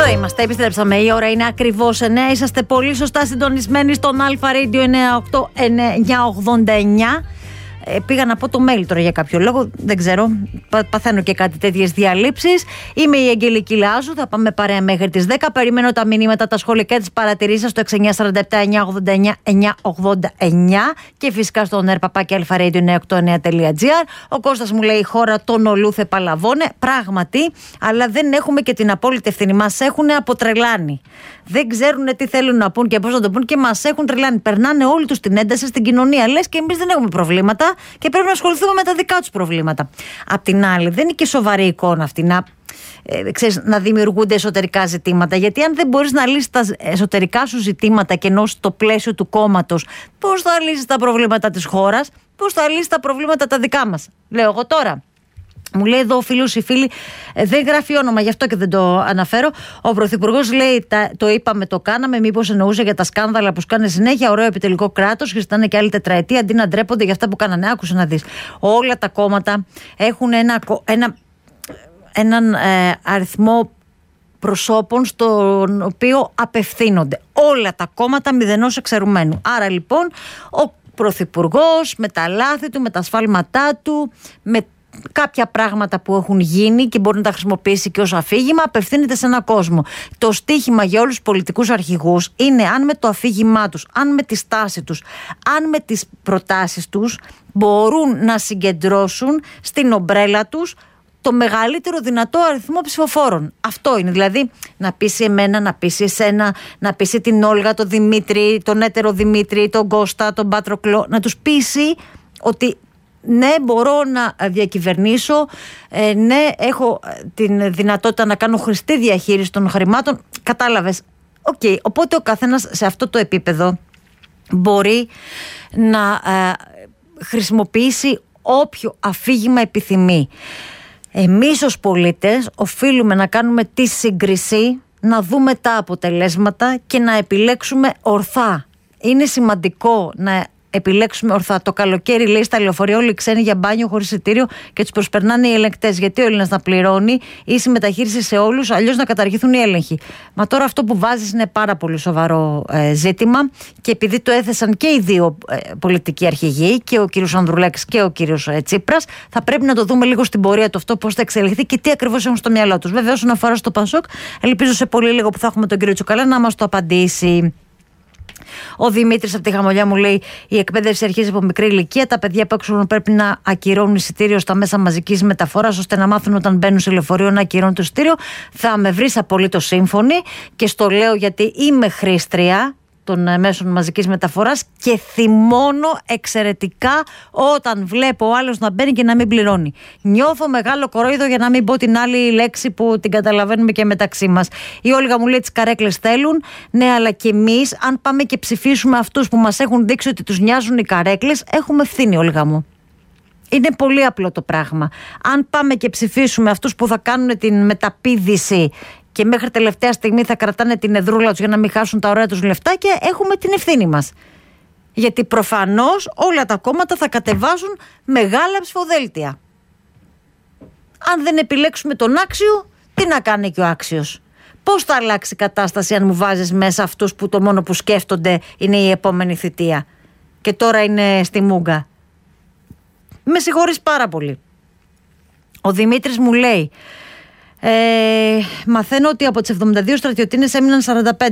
Εδώ είμαστε, επιστρέψαμε. Η ώρα είναι ακριβώς 9. Είσαστε πολύ σωστά συντονισμένοι στον Αλφα Radio 989. Πήγα να πω το mail τώρα για κάποιο λόγο. Δεν ξέρω. Παθαίνω και κάτι τέτοιες διαλύσεις. Είμαι η Αγγελική Λάζου. Θα πάμε παρέα μέχρι τις 10. Περιμένω τα μηνύματα, τα σχόλια και τις παρατηρήσεις στο 6947-989-989 και φυσικά στο nerpapaki-alpha-radio989.gr. Ο Κώστας μου λέει: η χώρα των ολούθε παλαβώνε. Πράγματι, αλλά δεν έχουμε και την απόλυτη ευθύνη. Μας έχουν αποτρελάνει. Δεν ξέρουν τι θέλουν να πούν και πώς να το πούν και μας έχουν τρελάνει. Περνάνε όλοι τους την ένταση στην κοινωνία. Λες και εμείς δεν έχουμε προβλήματα και πρέπει να ασχοληθούμε με τα δικά τους προβλήματα. Απ' την άλλη, δεν είναι και σοβαρή εικόνα αυτή να δημιουργούνται εσωτερικά ζητήματα. Γιατί αν δεν μπορείς να λύσεις τα εσωτερικά σου ζητήματα και ενώ στο πλαίσιο του κόμματος, πώς θα λύσεις τα προβλήματα της χώρας, πώς θα λύσεις τα προβλήματα τα δικά μας. Λέω εγώ τώρα. Μου λέει εδώ ο φίλος ή φίλη, δεν γράφει όνομα, γι' αυτό και δεν το αναφέρω. Ο Πρωθυπουργός λέει: το είπαμε, το κάναμε. Μήπως εννοούσε για τα σκάνδαλα που σκάνε συνέχεια? Ωραίο επιτελικό κράτος, χρειάζεται και άλλη τετραετία αντί να ντρέπονται για αυτά που κάνανε. Άκουσε να δεις. Όλα τα κόμματα έχουν έναν αριθμό προσώπων στον οποίο απευθύνονται. Όλα τα κόμματα μηδενός εξαιρουμένου. Άρα λοιπόν ο Πρωθυπουργός με τα λάθη του, με τα σφάλματά του, με κάποια πράγματα που έχουν γίνει και μπορεί να τα χρησιμοποιήσει και ως αφήγημα, απευθύνεται σε έναν κόσμο. Το στίχημα για όλους τους πολιτικούς αρχηγούς είναι αν με το αφήγημά τους, αν με τη στάση τους, αν με τις προτάσεις τους μπορούν να συγκεντρώσουν στην ομπρέλα τους το μεγαλύτερο δυνατό αριθμό ψηφοφόρων. Αυτό είναι. Δηλαδή να πείσει εμένα, να πείσει εσένα, να πείσει την Όλγα, τον Δημήτρη, τον έτερο Δημήτρη, τον Κώστα, τον Πάτροκλο, να τους πείσει ότι ναι, μπορώ να διακυβερνήσω, ναι, έχω την δυνατότητα να κάνω χρηστή διαχείριση των χρημάτων. Κατάλαβες. Οπότε ο καθένας σε αυτό το επίπεδο μπορεί να χρησιμοποιήσει όποιο αφήγημα επιθυμεί. Εμείς ως πολίτες οφείλουμε να κάνουμε τη σύγκριση, να δούμε τα αποτελέσματα και να επιλέξουμε ορθά. Είναι σημαντικό να επιλέξουμε ορθά. Το καλοκαίρι, λέει, στα λεωφορεία όλοι οι ξένοι για μπάνιο χωρίς εισιτήριο και τους προσπερνάνε οι ελεγκτές. Γιατί ο Έλληνας να πληρώνει, ίση μεταχείριση σε όλους, αλλιώς να καταργηθούν οι έλεγχοι. Μα τώρα αυτό που βάζεις είναι πάρα πολύ σοβαρό ζήτημα και επειδή το έθεσαν και οι δύο πολιτικοί αρχηγοί, και ο κύριος Ανδρουλάκης και ο κύριος Τσίπρας, θα πρέπει να το δούμε λίγο στην πορεία του αυτό, πώς θα εξελιχθεί και τι ακριβώς έχουν στο μυαλό τους. Βέβαια, όσον αφορά στο Πασόκ, ελπίζω σε πολύ λίγο που θα έχουμε τον κύριο Τσουκαλά να μας το απαντήσει. Ο Δημήτρης από τη Χαμολιά μου λέει: η εκπαίδευση αρχίζει από μικρή ηλικία. Τα παιδιά που έξω πρέπει να ακυρώνουν εισιτήριο στα μέσα μαζικής μεταφοράς, ώστε να μάθουν όταν μπαίνουν σε λεωφορείο να ακυρώνουν το εισιτήριο. Θα με βρεις απολύτως σύμφωνη και στο λέω γιατί είμαι χρήστρια των μέσων μαζικής μεταφοράς και θυμώνω εξαιρετικά όταν βλέπω ο άλλος να μπαίνει και να μην πληρώνει. Νιώθω μεγάλο κορόιδο, για να μην πω την άλλη λέξη που την καταλαβαίνουμε και μεταξύ μας. Η Όλγα μου λέει: τις καρέκλες θέλουν. Ναι, αλλά και εμείς, αν πάμε και ψηφίσουμε αυτούς που μας έχουν δείξει ότι τους νοιάζουν οι καρέκλες, έχουμε ευθύνη, Όλγα μου. Είναι πολύ απλό το πράγμα. Αν πάμε και ψηφίσουμε αυτούς που θα κάνουν την μεταπήδηση και μέχρι τελευταία στιγμή θα κρατάνε την εδρούλα τους για να μην χάσουν τα ωραία τους λεφτά, και έχουμε την ευθύνη μας. Γιατί προφανώς όλα τα κόμματα θα κατεβάζουν μεγάλα ψηφοδέλτια. Αν δεν επιλέξουμε τον άξιο, τι να κάνει και ο άξιος? Πώς θα αλλάξει η κατάσταση αν μου βάζεις μέσα αυτούς που το μόνο που σκέφτονται είναι η επόμενη θητεία και τώρα είναι στη μούγκα? Με συγχωρείς πάρα πολύ. Ο Δημήτρης μου λέει: μαθαίνω ότι από τις 72 στρατιωτίνες έμειναν 45.